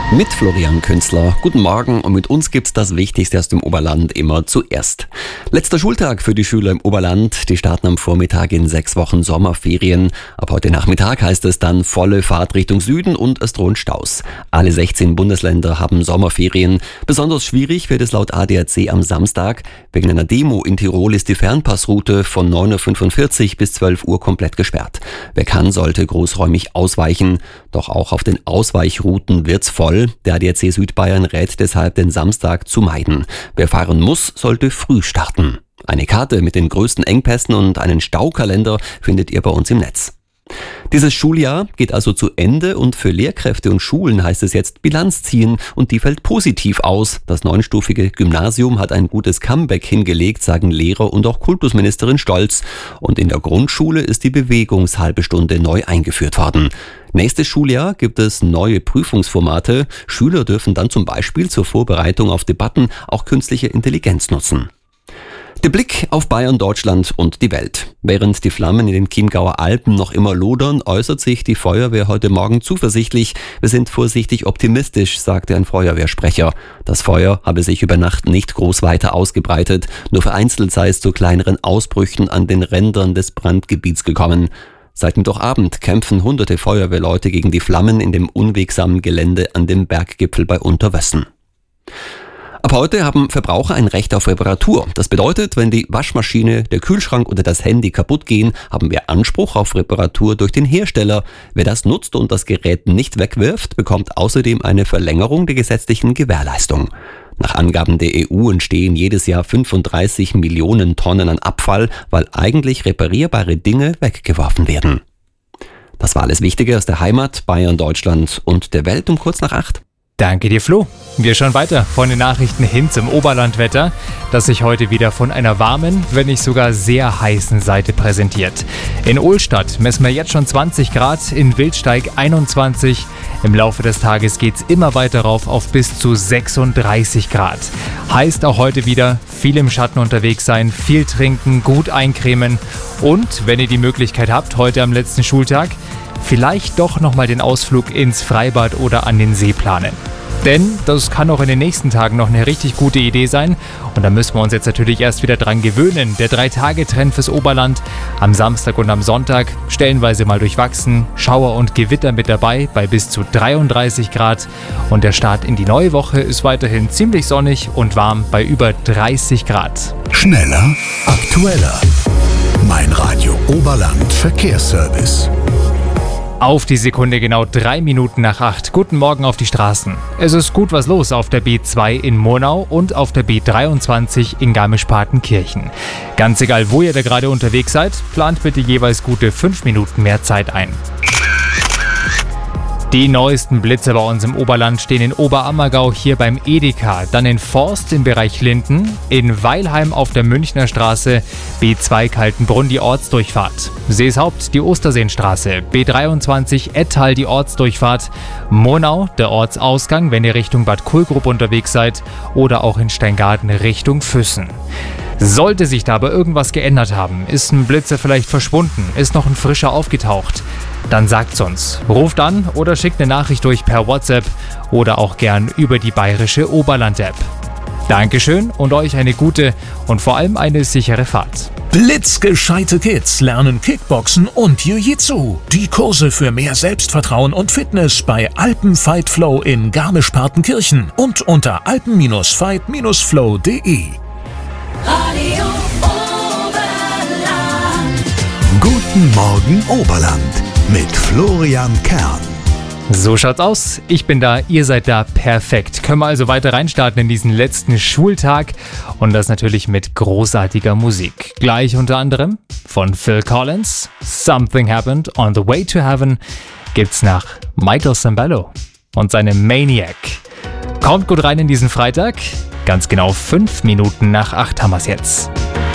Mit Florian Künzler. Guten Morgen und mit uns gibt's das Wichtigste aus dem Oberland immer zuerst. Letzter Schultag für die Schüler im Oberland. Die starten am Vormittag in 6 Wochen Sommerferien. Ab heute Nachmittag heißt es dann volle Fahrt Richtung Süden und es drohen Staus. Alle 16 Bundesländer haben Sommerferien. Besonders schwierig wird es laut ADAC am Samstag. Wegen einer Demo in Tirol ist die Fernpassroute von 9.45 Uhr bis 12 Uhr komplett gesperrt. Wer kann, sollte großräumig ausweichen. Doch auch auf den Ausweichrouten wird's voll. Der ADAC Südbayern rät deshalb, den Samstag zu meiden. Wer fahren muss, sollte früh starten. Eine Karte mit den größten Engpässen und einen Staukalender findet ihr bei uns im Netz. Dieses Schuljahr geht also zu Ende und für Lehrkräfte und Schulen heißt es jetzt Bilanz ziehen und die fällt positiv aus. Das 9-stufige Gymnasium hat ein gutes Comeback hingelegt, sagen Lehrer und auch Kultusministerin Stolz. Und in der Grundschule ist die Bewegungshalbestunde neu eingeführt worden. Nächstes Schuljahr gibt es neue Prüfungsformate. Schüler dürfen dann zum Beispiel zur Vorbereitung auf Debatten auch künstliche Intelligenz nutzen. Der Blick auf Bayern, Deutschland und die Welt. Während die Flammen in den Chiemgauer Alpen noch immer lodern, äußert sich die Feuerwehr heute Morgen zuversichtlich. Wir sind vorsichtig optimistisch, sagte ein Feuerwehrsprecher. Das Feuer habe sich über Nacht nicht groß weiter ausgebreitet. Nur vereinzelt sei es zu kleineren Ausbrüchen an den Rändern des Brandgebiets gekommen. Seit Mittwochabend kämpfen hunderte Feuerwehrleute gegen die Flammen in dem unwegsamen Gelände an dem Berggipfel bei Unterwössen. Ab heute haben Verbraucher ein Recht auf Reparatur. Das bedeutet, wenn die Waschmaschine, der Kühlschrank oder das Handy kaputt gehen, haben wir Anspruch auf Reparatur durch den Hersteller. Wer das nutzt und das Gerät nicht wegwirft, bekommt außerdem eine Verlängerung der gesetzlichen Gewährleistung. Nach Angaben der EU entstehen jedes Jahr 35 Millionen Tonnen an Abfall, weil eigentlich reparierbare Dinge weggeworfen werden. Das war alles Wichtige aus der Heimat, Bayern, Deutschland und der Welt um kurz nach 8. Danke dir, Flo. Wir schauen weiter von den Nachrichten hin zum Oberlandwetter, das sich heute wieder von einer warmen, wenn nicht sogar sehr heißen Seite präsentiert. In Ohlstadt messen wir jetzt schon 20 Grad, in Wildsteig 21. Im Laufe des Tages geht's immer weiter rauf auf bis zu 36 Grad. Heißt auch heute wieder viel im Schatten unterwegs sein, viel trinken, gut eincremen und, wenn ihr die Möglichkeit habt, heute am letzten Schultag, vielleicht doch nochmal den Ausflug ins Freibad oder an den See planen. Denn das kann auch in den nächsten Tagen noch eine richtig gute Idee sein. Und da müssen wir uns jetzt natürlich erst wieder dran gewöhnen. Der 3-Tage-Trend fürs Oberland am Samstag und am Sonntag stellenweise mal durchwachsen. Schauer und Gewitter mit dabei bei bis zu 33 Grad. Und der Start in die neue Woche ist weiterhin ziemlich sonnig und warm bei über 30 Grad. Schneller, aktueller. Mein Radio Oberland Verkehrsservice. Auf die Sekunde genau 3 Minuten nach 8. Guten Morgen auf die Straßen. Es ist gut was los auf der B2 in Murnau und auf der B23 in Garmisch-Partenkirchen. Ganz egal, wo ihr da gerade unterwegs seid, plant bitte jeweils gute 5 Minuten mehr Zeit ein. Die neuesten Blitze bei uns im Oberland stehen in Oberammergau hier beim Edeka, dann in Forst im Bereich Linden, in Weilheim auf der Münchner Straße, B2 Kaltenbrunn die Ortsdurchfahrt, Seeshaupt die Osterseenstraße, B23 Ettal die Ortsdurchfahrt, Murnau der Ortsausgang, wenn ihr Richtung Bad Kohlgrub unterwegs seid oder auch in Steingaden Richtung Füssen. Sollte sich da aber irgendwas geändert haben, ist ein Blitzer vielleicht verschwunden, ist noch ein frischer aufgetaucht, dann sagt's uns. Ruft an oder schickt eine Nachricht durch per WhatsApp oder auch gern über die bayerische Oberland-App. Dankeschön und euch eine gute und vor allem eine sichere Fahrt. Blitzgescheite Kids lernen Kickboxen und Jiu-Jitsu. Die Kurse für mehr Selbstvertrauen und Fitness bei Alpen-Fight Flow in Garmisch-Partenkirchen und unter alpen-fight-flow.de. Radio Oberland. Guten Morgen Oberland mit Florian Kern. So schaut's aus. Ich bin da, ihr seid da, perfekt. Können wir also weiter reinstarten in diesen letzten Schultag und das natürlich mit großartiger Musik. Gleich unter anderem von Phil Collins, Something Happened on the Way to Heaven gibt's nach Michael Sambello und seinem Maniac. Kommt gut rein in diesen Freitag. Ganz genau 5 Minuten nach 8 haben wir's jetzt.